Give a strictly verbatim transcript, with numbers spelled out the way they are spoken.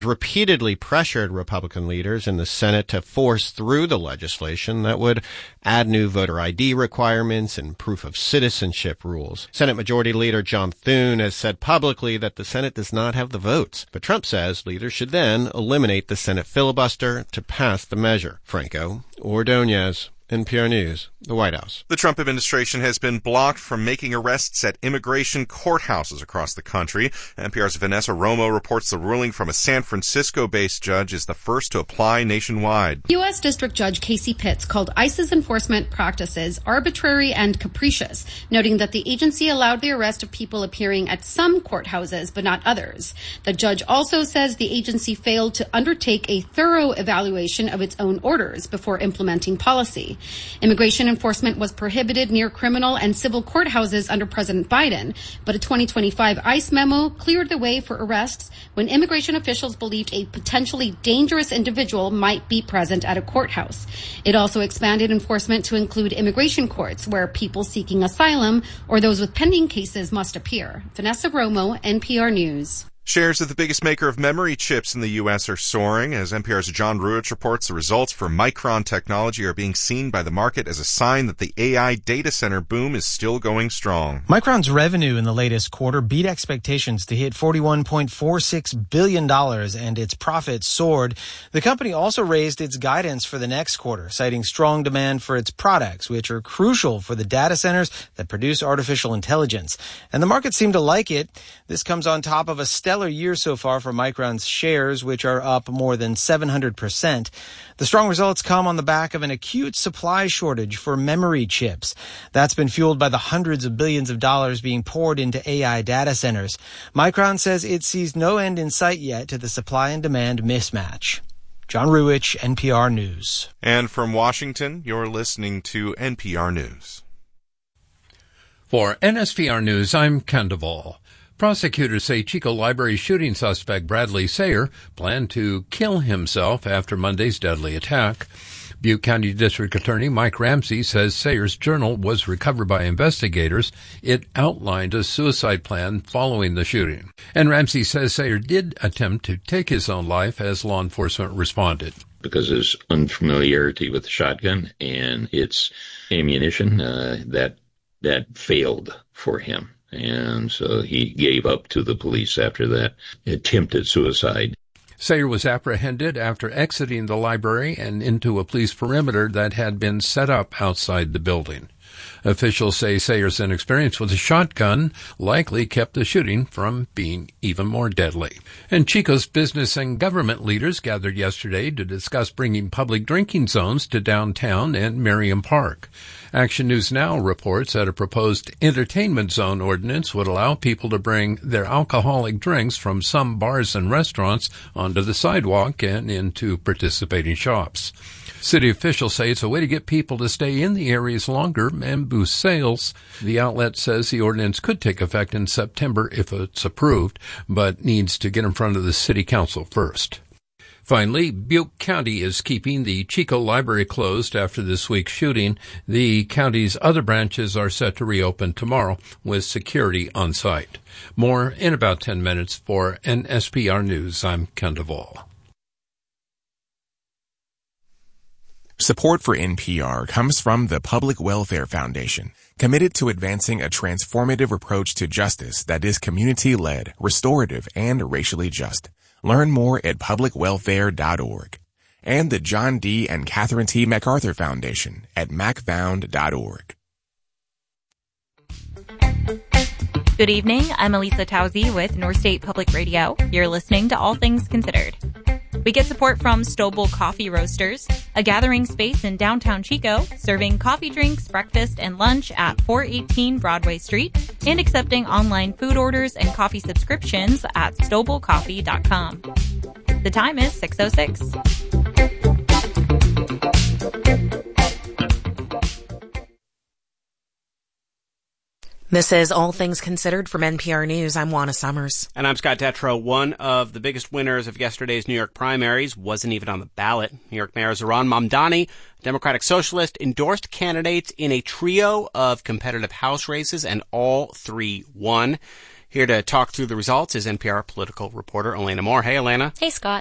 repeatedly pressured Republican leaders in the Senate to force through the legislation that would add new voter I D requirements and proof of citizenship rules. Senate Majority Leader John Thune has said publicly that the Senate does not have the votes, but Trump says leaders should then eliminate the Senate filibuster to pass the measure. Franco Ordonez, N P R News, the White House. The Trump administration has been blocked from making arrests at immigration courthouses across the country. N P R's Vanessa Romo reports the ruling from a San Francisco-based judge is the first to apply nationwide. U S. District Judge Casey Pitts called ICE's enforcement practices arbitrary and capricious, noting that the agency allowed the arrest of people appearing at some courthouses but not others. The judge also says the agency failed to undertake a thorough evaluation of its own orders before implementing policy. Immigration enforcement was prohibited near criminal and civil courthouses under President Biden, but a twenty twenty-five ICE memo cleared the way for arrests when immigration officials believed a potentially dangerous individual might be present at a courthouse. It also expanded enforcement to include immigration courts, where people seeking asylum or those with pending cases must appear. Vanessa Romo, N P R News. Shares of the biggest maker of memory chips in the U S are soaring. As N P R's John Ruich reports, the results for Micron Technology are being seen by the market as a sign that the A I data center boom is still going strong. Micron's revenue in the latest quarter beat expectations to hit forty-one point four six billion dollars, and its profits soared. The company also raised its guidance for the next quarter, citing strong demand for its products, which are crucial for the data centers that produce artificial intelligence. And the market seemed to like it. This comes on top of a stellar year so far for Micron's shares, which are up more than seven hundred percent. The strong results come on the back of an acute supply shortage for memory chips. That's been fueled by the hundreds of billions of dollars being poured into A I data centers. Micron says it sees no end in sight yet to the supply and demand mismatch. John Ruich, N P R News. And from Washington, you're listening to N P R News. For N S P R News, I'm Ken Duvall. Prosecutors say Chico Library shooting suspect Bradley Sayer planned to kill himself after Monday's deadly attack. Butte County District Attorney Mike Ramsey says Sayer's journal was recovered by investigators. It outlined a suicide plan following the shooting. And Ramsey says Sayer did attempt to take his own life as law enforcement responded. Because of his unfamiliarity with the shotgun and its ammunition, uh, that that failed for him. And so he gave up to the police after that attempted suicide. Sayer was apprehended after exiting the library and into a police perimeter that had been set up outside the building. Officials say Sayer's inexperience with a shotgun likely kept the shooting from being even more deadly. And Chico's business and government leaders gathered yesterday to discuss bringing public drinking zones to downtown and Merriam Park. Action News Now reports that a proposed entertainment zone ordinance would allow people to bring their alcoholic drinks from some bars and restaurants onto the sidewalk and into participating shops. City officials say it's a way to get people to stay in the areas longer and boost sales. The outlet says the ordinance could take effect in September if it's approved, but needs to get in front of the city council first. Finally, Butte County is keeping the Chico Library closed after this week's shooting. The county's other branches are set to reopen tomorrow with security on site. More in about ten minutes. For N S P R News, I'm Ken Duvall. Support for N P R comes from the Public Welfare Foundation, committed to advancing a transformative approach to justice that is community-led, restorative, and racially just. Learn more at public welfare dot org. And the John D. and Catherine T. MacArthur Foundation at mac found dot org. Good evening. I'm Elisa Tauzi with North State Public Radio. You're listening to All Things Considered. We get support from Stoble Coffee Roasters, a gathering space in downtown Chico, serving coffee drinks, breakfast, and lunch at four eighteen Broadway Street, and accepting online food orders and coffee subscriptions at stoble coffee dot com. The time is six oh six. This is All Things Considered from N P R News. I'm Juana Summers. And I'm Scott Detrow. One of the biggest winners of yesterday's New York primaries wasn't even on the ballot. New York Mayor Zohran Mamdani, Democratic Socialist, endorsed candidates in a trio of competitive House races, and all three won. Here to talk through the results is N P R political reporter Elena Moore. Hey, Elena. Hey, Scott.